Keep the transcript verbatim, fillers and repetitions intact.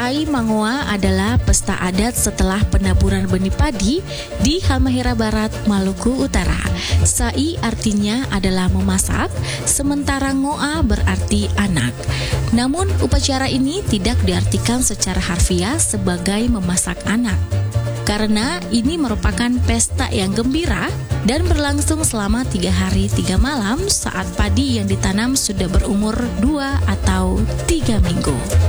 Ai Mangoa adalah pesta adat setelah penaburan benih padi di Halmahera Barat, Maluku Utara. Sai artinya adalah memasak, sementara Ngoa berarti anak. Namun upacara ini tidak diartikan secara harfiah sebagai memasak anak, karena ini merupakan pesta yang gembira dan berlangsung selama tiga hari tiga malam saat padi yang ditanam sudah berumur dua atau tiga minggu.